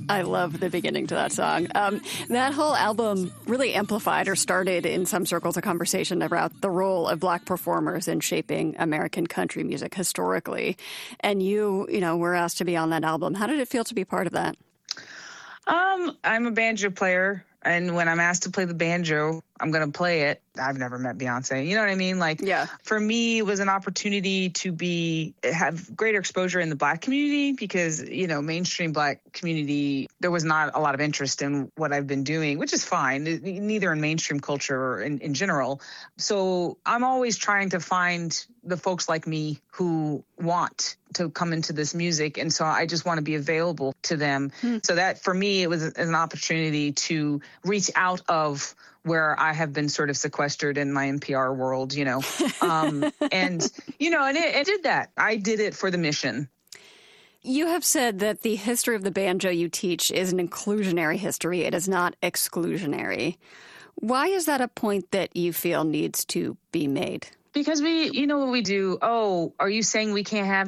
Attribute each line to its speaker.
Speaker 1: I love the beginning to that song. That whole album really amplified or started in some circles a conversation about the role of Black performers in shaping American country music historically. And you were asked to be on that album. How did it feel to be part of that?
Speaker 2: I'm a banjo player. And when I'm asked to play the banjo, I'm going to play it. I've never met Beyonce. You know what I mean? For me, it was an opportunity to have greater exposure in the Black community because, mainstream Black community, there was not a lot of interest in what I've been doing, which is fine, neither in mainstream culture or in general. So I'm always trying to find the folks like me who want to come into this music. And so I just want to be available to them. So that for me, it was an opportunity to reach out of where I have been sort of sequestered in my NPR world, and it did that. I did it for the mission.
Speaker 1: You have said that the history of the banjo you teach is an inclusionary history. It is not exclusionary. Why is that a point that you feel needs to be made?
Speaker 2: Because what we do. Oh, are you saying we can't have